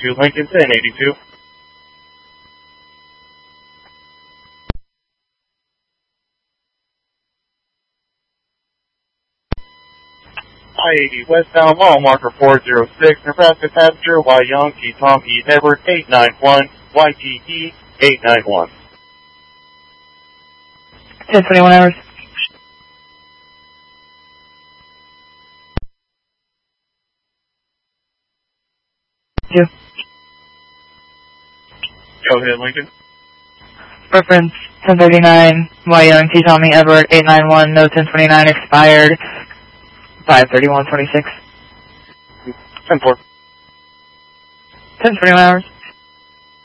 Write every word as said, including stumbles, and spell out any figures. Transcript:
two Lincoln, ten eighty-two. I eighty westbound, mile marker four zero six, Nebraska passenger, Y Yankee Tom E. Edward eight nine one, Y T E eight nine one. ten twenty-one hours. Two. Go ahead, Lincoln. Reference ten thirty-nine, Y Yankee Tommy Edward eight nine one, no ten twenty-nine expired, five thirty-one twenty-six. ten four. ten twenty-one hours.